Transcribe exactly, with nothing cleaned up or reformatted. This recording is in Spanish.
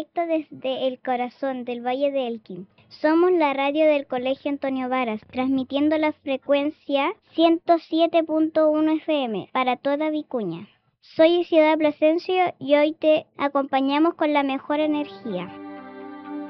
Directo desde el corazón del Valle de Elqui. Somos la radio del Colegio Antonio Varas, transmitiendo la frecuencia ciento siete punto uno F M para toda Vicuña. Soy Isidora Plasencia y hoy te acompañamos con la mejor energía.